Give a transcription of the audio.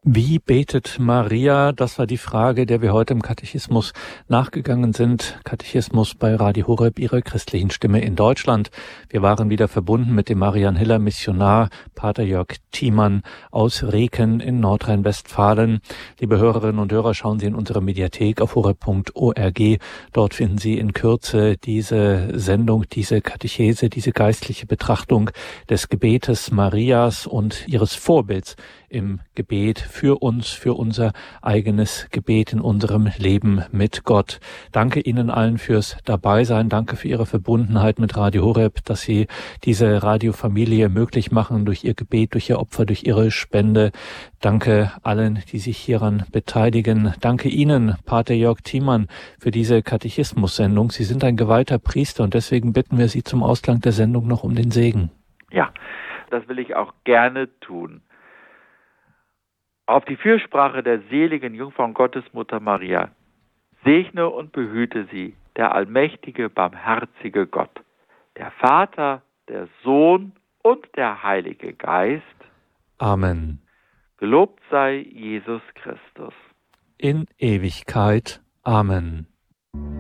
Wie betet Maria? Das war die Frage, der wir heute im Katechismus nachgegangen sind. Katechismus bei Radio Horeb, Ihrer christlichen Stimme in Deutschland. Wir waren wieder verbunden mit dem Marianhiller Missionar, Pater Jörg Thiemann aus Reken in Nordrhein-Westfalen. Liebe Hörerinnen und Hörer, schauen Sie in unsere Mediathek auf horeb.org. Dort finden Sie in Kürze diese Sendung, diese Katechese, diese geistliche Betrachtung des Gebetes Marias und ihres Vorbilds im Gebet für uns, für unser eigenes Gebet in unserem Leben mit Gott. Danke Ihnen allen fürs Dabeisein. Danke für Ihre Verbundenheit mit Radio Horeb, dass Sie diese Radiofamilie möglich machen durch Ihr Gebet, durch Ihr Opfer, durch Ihre Spende. Danke allen, die sich hieran beteiligen. Danke Ihnen, Pater Jörg Thiemann, für diese Katechismus-Sendung. Sie sind ein geweihter Priester und deswegen bitten wir Sie zum Ausklang der Sendung noch um den Segen. Ja, das will ich auch gerne tun. Auf die Fürsprache der seligen Jungfrau Gottesmutter Maria, segne und behüte sie der allmächtige, barmherzige Gott, der Vater, der Sohn und der Heilige Geist. Amen. Gelobt sei Jesus Christus. In Ewigkeit. Amen.